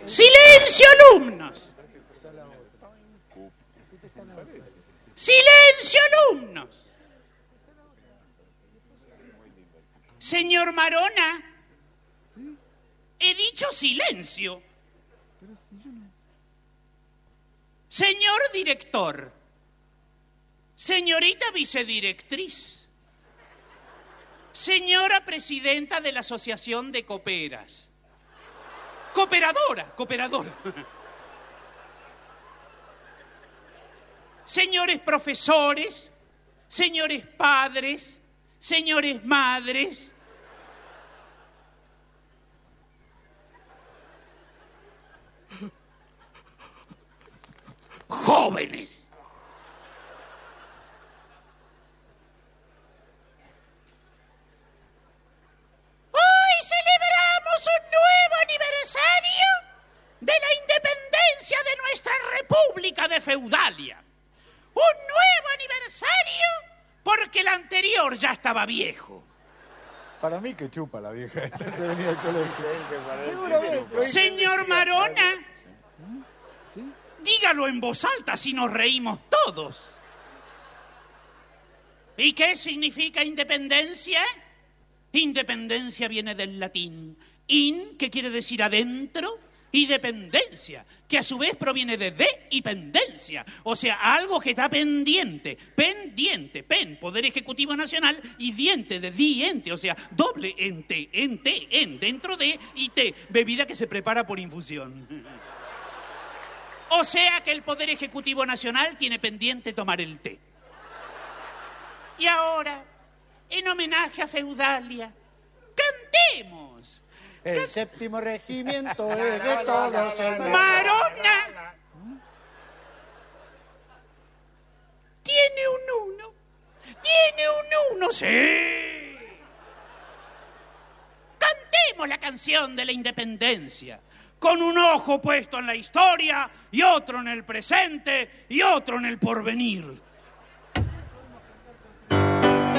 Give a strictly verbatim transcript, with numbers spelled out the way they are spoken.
¡Silencio, alumnos! ¡Silencio, alumnos! Señor Marona, he dicho silencio. Señor director, señorita vicedirectriz, señora presidenta de la Asociación de Coperas, cooperadora, cooperadora, señores profesores, señores padres, señores madres, jóvenes. Hoy celebramos un nuevo aniversario de la independencia de nuestra República de Feudalia. Un nuevo aniversario porque el anterior ya estaba viejo. Para mí que chupa la vieja. Esta te venía al colegio. Seguramente. Señor Marona, ¿Sí? dígalo en voz alta si nos reímos todos. ¿Y qué significa independencia? Independencia viene del latín in, que quiere decir adentro, y dependencia, que a su vez proviene de de y pendencia, o sea, algo que está pendiente, pendiente, pen, Poder Ejecutivo Nacional, y diente de diente, o sea, doble ente, ente, en, dentro de, y te, bebida que se prepara por infusión. O sea que el Poder Ejecutivo Nacional tiene pendiente tomar el té. Y ahora, en homenaje a Feudalia, cantemos. El séptimo regimiento es de todos el mejor. Marona tiene un uno, tiene un uno, sí. Cantemos la canción de la independencia, con un ojo puesto en la historia y otro en el presente y otro en el porvenir.